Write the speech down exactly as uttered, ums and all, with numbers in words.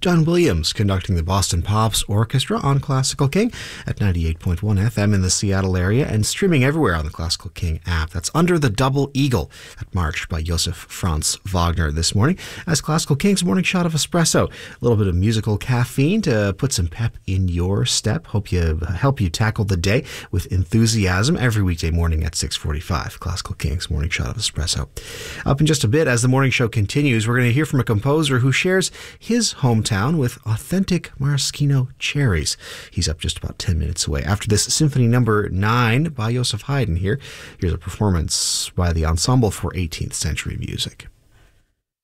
John Williams conducting the Boston Pops Orchestra on Classical King at ninety-eight point one F M in the Seattle area and streaming everywhere on the Classical King app. That's Under the Double Eagle, that march by Josef Franz Wagner this morning as Classical King's morning shot of espresso. A little bit of musical caffeine to put some pep in your step. Hope you help you tackle the day with enthusiasm every weekday morning at six forty-five. Classical King's morning shot of espresso. Up in just a bit, as the morning show continues, we're going to hear from a composer who shares his hometown with authentic maraschino cherries. He's up just about ten minutes away. After this, Symphony Number nine by Joseph Haydn here. Here's a performance by the Ensemble for eighteenth Century Music.